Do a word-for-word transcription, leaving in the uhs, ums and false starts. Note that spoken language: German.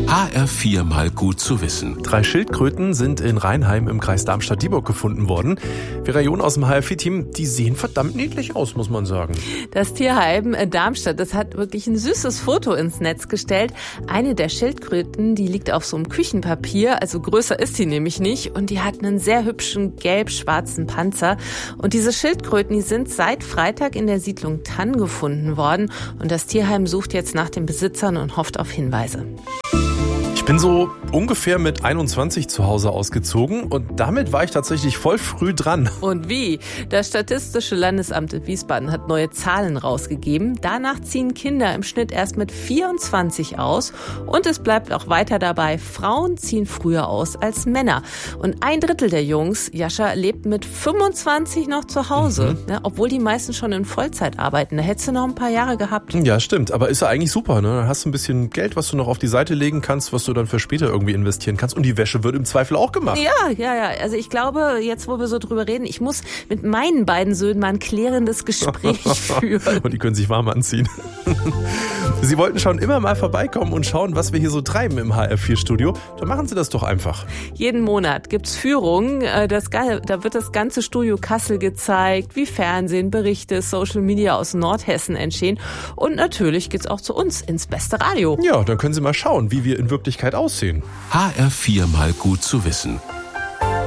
H R vier mal gut zu wissen. Drei Schildkröten sind in Rheinheim im Kreis Darmstadt-Dieburg gefunden worden. Vera John aus dem H R vier Team, die sehen verdammt niedlich aus, muss man sagen. Das Tierheim in Darmstadt, das hat wirklich ein süßes Foto ins Netz gestellt. Eine der Schildkröten, die liegt auf so einem Küchenpapier, also größer ist sie nämlich nicht. Und die hat einen sehr hübschen gelb-schwarzen Panzer. Und diese Schildkröten, die sind seit Freitag in der Siedlung Tann gefunden worden. Und das Tierheim sucht jetzt nach den Besitzern und hofft auf Hinweise. Ich bin so ungefähr mit einundzwanzig zu Hause ausgezogen und damit war ich tatsächlich voll früh dran. Und wie? Das Statistische Landesamt in Wiesbaden hat neue Zahlen rausgegeben. Danach ziehen Kinder im Schnitt erst mit vierundzwanzig aus. Und es bleibt auch weiter dabei, Frauen ziehen früher aus als Männer. Und ein Drittel der Jungs, Jascha, lebt mit fünfundzwanzig noch zu Hause. Mhm. Ja, obwohl die meisten schon in Vollzeit arbeiten. Da hättest du noch ein paar Jahre gehabt. Ja, stimmt. Aber ist ja eigentlich super, ne? Da hast du ein bisschen Geld, was du noch auf die Seite legen kannst, was du dann für später irgendwie investieren kannst. Und die Wäsche wird im Zweifel auch gemacht. Ja, ja, ja. Also ich glaube, jetzt wo wir so drüber reden, ich muss mit meinen beiden Söhnen mal ein klärendes Gespräch führen. Und die können sich warm anziehen. Sie wollten schon immer mal vorbeikommen und schauen, was wir hier so treiben im H R vier Studio. Dann machen Sie das doch einfach. Jeden Monat gibt's Führungen. Das, da wird das ganze Studio Kassel gezeigt, wie Fernsehen, Berichte, Social Media aus Nordhessen entstehen. Und natürlich geht's auch zu uns ins beste Radio. Ja, dann können Sie mal schauen, wie wir in Wirklichkeit aussehen. H R vier mal gut zu wissen.